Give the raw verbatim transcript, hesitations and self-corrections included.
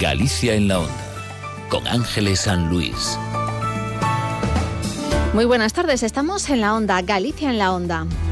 Galicia en la Onda, con Ángeles San Luis. Muy buenas tardes, estamos en la Onda, Galicia en la Onda.